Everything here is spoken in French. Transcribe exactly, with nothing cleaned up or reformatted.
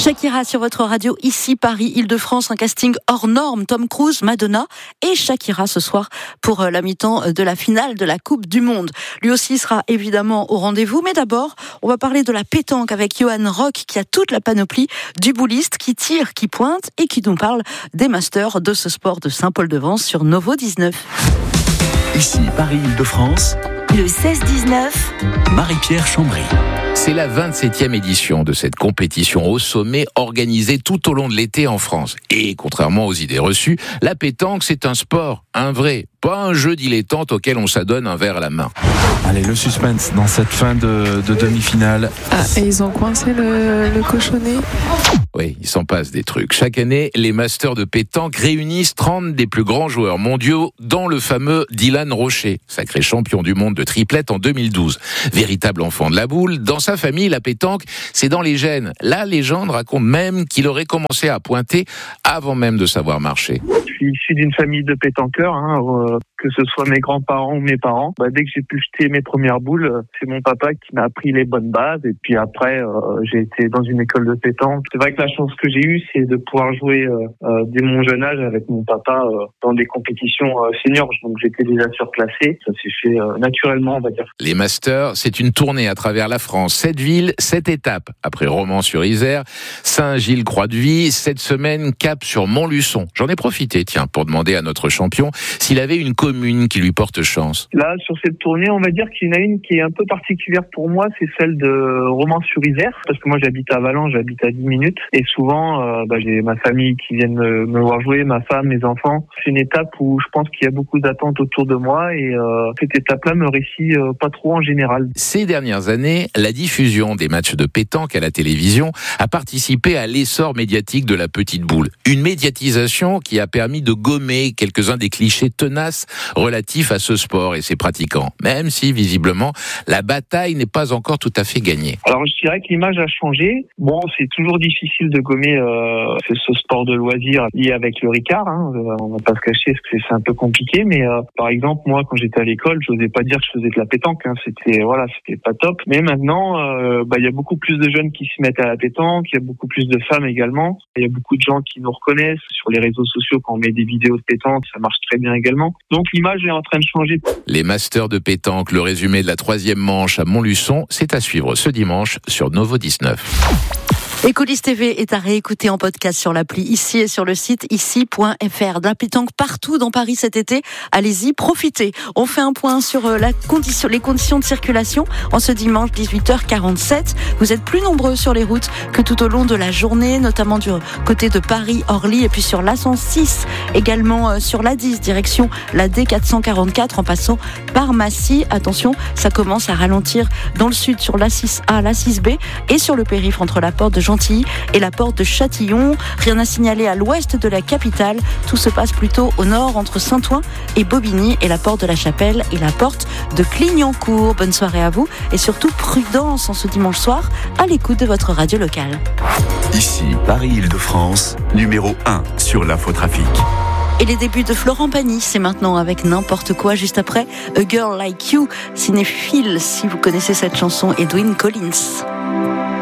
Shakira sur votre radio, ici Paris, Île-de-France, un casting hors norme, Tom Cruise, Madonna et Shakira ce soir pour la mi-temps de la finale de la Coupe du Monde. Lui aussi sera évidemment au rendez-vous, mais d'abord, on va parler de la pétanque avec Johan Rock qui a toute la panoplie du bouliste, qui tire, qui pointe et qui nous parle des masters de ce sport de Saint-Paul-de-Vence sur Novo dix-neuf. Ici Paris, Île-de-France, le seize dix-neuf, Marie-Pierre Chambry. C'est la vingt-septième édition de cette compétition au sommet organisée tout au long de l'été en France. Et contrairement aux idées reçues, la pétanque, c'est un sport, un vrai, pas un jeu dilettante auquel on s'adonne un verre à la main. Allez, le suspense dans cette fin de, de demi-finale. Ah, et ils ont coincé le, le cochonnet. Oui, il s'en passe des trucs. Chaque année, les masters de pétanque réunissent trente des plus grands joueurs mondiaux, dont le fameux Dylan Rocher, sacré champion du monde de triplette en deux mille douze. Véritable enfant de la boule, dans sa famille, la pétanque, c'est dans les gènes. La légende raconte même qu'il aurait commencé à pointer avant même de savoir marcher. Je suis issu d'une famille de pétanqueurs, hein, euh, que ce soit mes grands-parents ou mes parents. Bah, dès que j'ai pu jeter mes premières boules, c'est mon papa qui m'a appris les bonnes bases. Et puis après, euh, j'ai été dans une école de pétanque. C'est vrai que la chance que j'ai eue, c'est de pouvoir jouer euh, euh, dès mon jeune âge avec mon papa euh, dans des compétitions euh, seniors. Donc j'étais déjà surclassé. Ça s'est fait euh, naturellement, on va dire. Les masters, c'est une tournée à travers la France. Sept villes, sept étapes. Après Romans-sur-Isère, Saint-Gilles-Croix-de-Vie, cette semaine, cap sur Montluçon. J'en ai profité, tiens, pour demander à notre champion s'il avait une commune qui lui porte chance. Là, sur cette tournée, on va dire qu'il y en a une qui est un peu particulière pour moi, c'est celle de Romans-sur-Isère, parce que moi j'habite à Valence, j'habite à dix minutes, et souvent euh, bah, j'ai ma famille qui vient me, me voir jouer, ma femme, mes enfants. C'est une étape où je pense qu'il y a beaucoup d'attentes autour de moi, et euh, cette étape-là me réussit euh, pas trop en général. Ces dernières années, la diffusion des matchs de pétanque à la télévision a participé à l'essor médiatique de la petite boule. Une médiatisation qui a permis de gommer quelques-uns des clichés tenaces relatifs à ce sport et ses pratiquants, même si visiblement la bataille n'est pas encore tout à fait gagnée. Alors je dirais que l'image a changé. Bon, c'est toujours difficile de gommer euh, ce sport de loisir lié avec le Ricard, hein. On va pas se cacher parce que c'est un peu compliqué, mais euh, par exemple moi quand j'étais à l'école, je n'osais pas dire que je faisais de la pétanque, hein. C'était voilà, c'était pas top. Mais maintenant, euh, bah il y a beaucoup plus de jeunes qui se mettent à la pétanque, il y a beaucoup plus de femmes également. Il y a beaucoup de gens qui nous reconnaissent sur les réseaux sociaux quand on met des vidéos de pétanque, ça marche très bien également. Donc l'image est en train de changer. Les masters de pétanque, le résumé de la troisième manche à Montluçon, c'est à suivre ce dimanche sur Novo dix-neuf. Ecolis T V est à réécouter en podcast sur l'appli ici et sur le site ici point f r. De la pétanque partout dans Paris cet été. Allez-y, profitez. On fait un point sur la condition, les conditions de circulation en ce dimanche dix-huit heures quarante-sept. Vous êtes plus nombreux sur les routes que tout au long de la journée, notamment du côté de Paris-Orly et puis sur l'A cent six, également sur l'A dix, direction la D quatre cent quarante-quatre en passant par Massy. Attention, ça commence à ralentir dans le sud sur l'A six A, l'A six B et sur le périph' entre la porte de Gentilly et la porte de Châtillon. Rien à signaler à l'ouest de la capitale. Tout se passe plutôt au nord entre Saint-Ouen et Bobigny et la porte de la Chapelle et la porte de Clignancourt. Bonne soirée à vous et surtout prudence en ce dimanche soir à l'écoute de votre radio locale. Ici Paris-Île-de-France, numéro un sur l'infotrafic. Et les débuts de Florent Pagny, c'est maintenant avec n'importe quoi, juste après A Girl Like You, cinéphile, si vous connaissez cette chanson, Edwyn Collins.